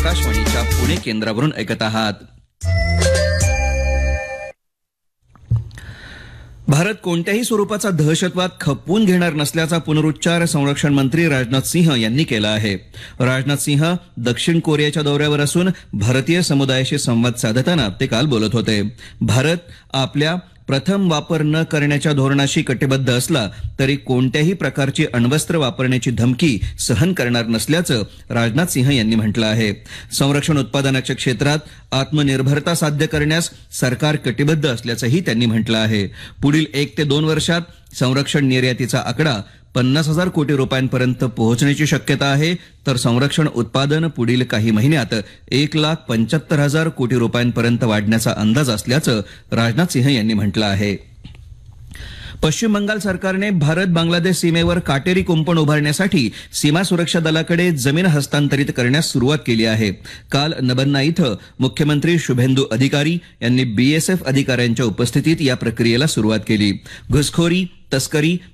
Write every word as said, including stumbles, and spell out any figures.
आकाशवाणीच्या पुणे केंद्रावरून ऐकत आहात. भारत कोणत्याही स्वरूपाचा दहशतवाद खपवून घेणार नसल्याचा पुनरुच्चार संरक्षण मंत्री राजनाथ सिंह यांनी केला आहे. राजनाथ सिंह दक्षिण कोरियाच्या दौऱ्यावर असून भारतीय समुदायाशी संवाद साधताना ते काल बोलत होते. भारत आपल्या प्रथम वापर न करण्याच्या धोरणाशी कटिबद्ध असला तरी कोणत्याही प्रकारची अण्वस्त्र वापरण्याची धमकी सहन करणार नसल्याचं राजनाथ सिंह यांनी म्हटलं आहे. संरक्षण उत्पादनाच्या क्षेत्रात आत्मनिर्भरता साध्य करण्यास सरकार कटिबद्ध असल्याचंही त्यांनी म्हटलं आहे. पुढील एक ते दोन वर्षात संरक्षण निर्यातीचा आकडा पन्नास हजार कोटी रुपयांपर्यंत पोहोचण्याची शक्यता आहे, तर संरक्षण उत्पादन पुढील काही महिन्यात एक लाख पंच्याहत्तर हजार कोटी रुपयांपर्यंत वाढण्याचा अंदाज असल्याचं राजनाथ सिंह यांनी म्हटलं आहे. पश्चिम बंगाल सरकारने भारत बांगलादेश सीमेवर काटेरी कुंपण उभारण्यासाठी सीमा सुरक्षा दलाकडे जमीन हस्तांतरित करण्यास सुरुवात केली आहे. काल नबन्ना इथं मुख्यमंत्री शुभेंदू अधिकारी यांनी बीएसएफ अधिकाऱ्यांच्या उपस्थितीत या प्रक्रियेला सुरुवात केली. घुसखोरी, तस्करी